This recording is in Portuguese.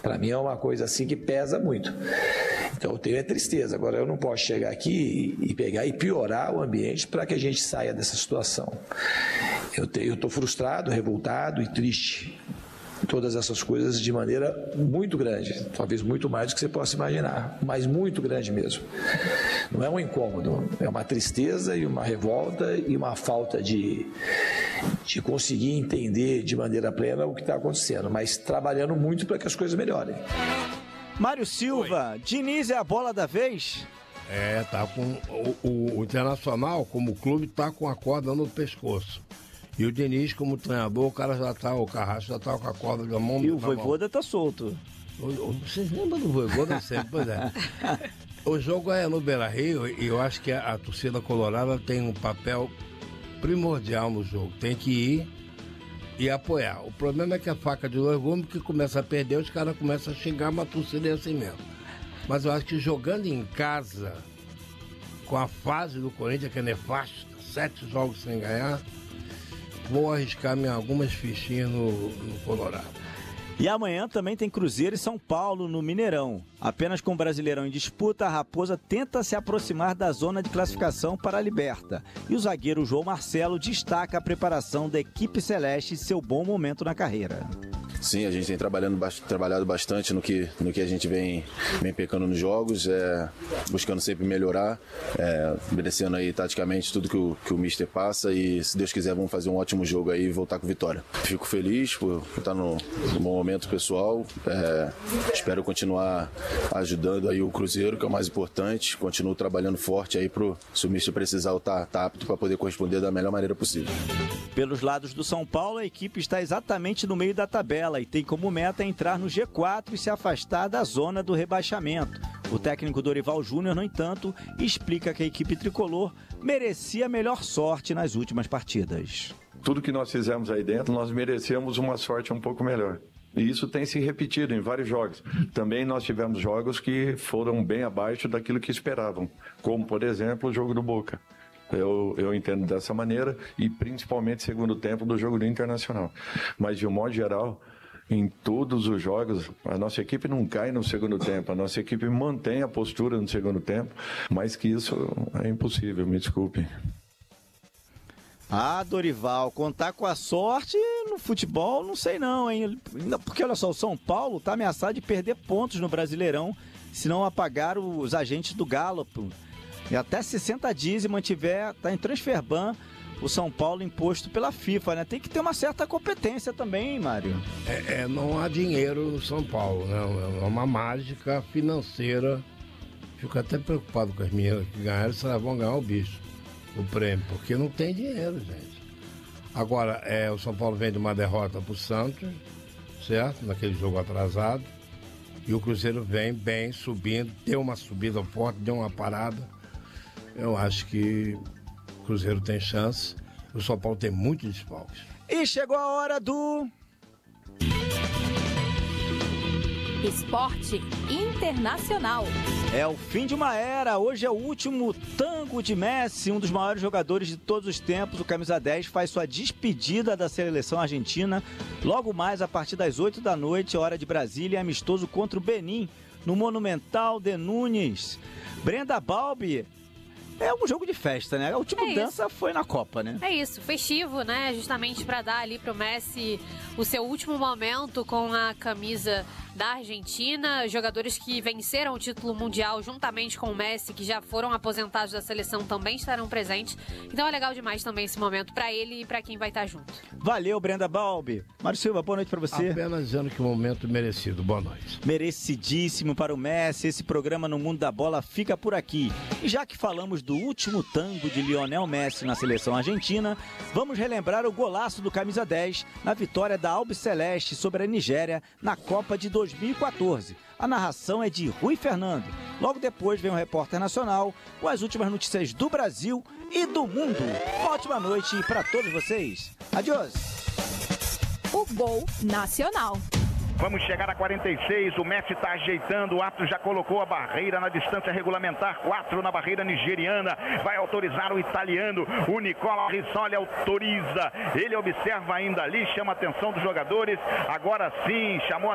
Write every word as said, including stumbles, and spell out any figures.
Para mim é uma coisa assim que pesa muito. Então eu tenho a tristeza. Agora eu não posso chegar aqui e pegar e piorar o ambiente para que a gente saia dessa situação. Eu estou frustrado, revoltado e triste. Todas essas coisas de maneira muito grande, talvez muito mais do que você possa imaginar, mas muito grande mesmo. Não é um incômodo, é uma tristeza e uma revolta e uma falta de, de conseguir entender de maneira plena o que está acontecendo, mas trabalhando muito para que as coisas melhorem. Mário Silva, Oi. Diniz é a bola da vez? É, tá com o, o, o Internacional, como clube, tá com a corda no pescoço. E o Diniz, como treinador, o cara já tá, o Carrasco já tá com a corda da mão. E o Vojvoda tá solto. O, o, vocês lembram do Vojvoda sempre? Pois é. O jogo é no Beira-Rio e eu acho que a, a torcida colorada tem um papel primordial no jogo. Tem que ir e apoiar. O problema é que a faca de dois gumes, que começa a perder, os caras começam a xingar, mas a torcida é assim mesmo. Mas eu acho que jogando em casa, com a fase do Corinthians, que é nefasta, sete jogos sem ganhar, vou arriscar minha, algumas fichinhas no, no Colorado. E amanhã também tem Cruzeiro e São Paulo no Mineirão. Apenas com o Brasileirão em disputa, a Raposa tenta se aproximar da zona de classificação para a Liberta. E o zagueiro João Marcelo destaca a preparação da equipe celeste e seu bom momento na carreira. Sim, a gente tem trabalhando, trabalhado bastante no que, no que a gente vem, vem pecando nos jogos, é, buscando sempre melhorar, é, obedecendo aí taticamente tudo que o, que o Mister passa e, se Deus quiser, vamos fazer um ótimo jogo aí e voltar com vitória. Fico feliz por estar no, no bom momento pessoal, é, espero continuar ajudando aí o Cruzeiro, que é o mais importante, continuo trabalhando forte aí pro, se o Mister precisar, eu tá, tá apto para poder corresponder da melhor maneira possível. Pelos lados do São Paulo, a equipe está exatamente no meio da tabela e tem como meta entrar no G quatro e se afastar da zona do rebaixamento. O técnico Dorival Júnior, no entanto, explica que a equipe tricolor merecia melhor sorte nas últimas partidas. Tudo que nós fizemos aí dentro, nós merecemos uma sorte um pouco melhor. E isso tem se repetido em vários jogos. Também nós tivemos jogos que foram bem abaixo daquilo que esperavam, como, por exemplo, o jogo do Boca. Eu, eu entendo dessa maneira, e principalmente segundo tempo do jogo do Internacional. Mas, de um modo geral, em todos os jogos, a nossa equipe não cai no segundo tempo, a nossa equipe mantém a postura no segundo tempo, mas que isso é impossível, me desculpem. Ah, Dorival, contar com a sorte no futebol, não sei não, hein? Porque, olha só, o São Paulo está ameaçado de perder pontos no Brasileirão se não apagar os agentes do Galo. E até sessenta dias e mantiver, tá em transfer ban, o São Paulo imposto pela FIFA, né? Tem que ter uma certa competência também, hein, Mário? É, é, não há dinheiro no São Paulo, né? É uma mágica financeira. Fico até preocupado com as meninas que ganharam, se elas vão ganhar o bicho, o prêmio, porque não tem dinheiro, gente. Agora, é, o São Paulo vem de uma derrota pro Santos, certo? Naquele jogo atrasado. E o Cruzeiro vem bem, subindo, deu uma subida forte, deu uma parada. Eu acho que o Cruzeiro tem chance, o São Paulo tem muitos desfalques. E chegou a hora do... Esporte Internacional. É o fim de uma era, hoje é o último tango de Messi, um dos maiores jogadores de todos os tempos. O camisa dez faz sua despedida da seleção argentina, logo mais a partir das oito da noite, hora de Brasília, amistoso contra o Benin, no Monumental de Nunes. Brenda Balbi, é um jogo de festa, né? A última é dança foi na Copa, né? É isso, festivo, né? Justamente para dar ali pro Messi o seu último momento com a camisa da Argentina. Jogadores que venceram o título mundial juntamente com o Messi, que já foram aposentados da seleção, também estarão presentes. Então é legal demais também esse momento para ele e para quem vai estar junto. Valeu, Brenda Balbi. Mário Silva, boa noite para você. Apenas dizendo que o momento merecido. Boa noite. Merecidíssimo para o Messi. Esse programa No Mundo da Bola fica por aqui. E já que falamos do último tango de Lionel Messi na seleção argentina, vamos relembrar o golaço do camisa dez na vitória da Albiceleste sobre a Nigéria na Copa de dois mil e quatorze. A narração é de Rui Fernando. Logo depois vem o Repórter Nacional com as últimas notícias do Brasil e do mundo. Uma ótima noite para todos vocês. Adiós. O Gol Nacional. Vamos chegar a quarenta e seis, o Messi está ajeitando, o árbitro já colocou a barreira na distância regulamentar, quatro na barreira nigeriana, vai autorizar o italiano, o Nicola Rissoli autoriza, ele observa ainda ali, chama a atenção dos jogadores, agora sim, chamou a